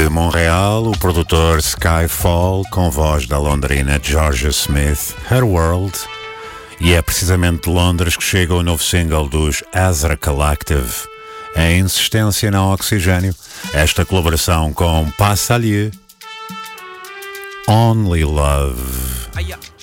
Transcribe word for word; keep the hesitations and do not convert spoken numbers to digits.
de Montreal, o produtor Skyfall, com voz da londrina Georgia Smith, Her World. E é precisamente de Londres que chega o novo single dos Ezra Collective, A Insistência na Oxigênio. Esta colaboração com Passalier, Only Love.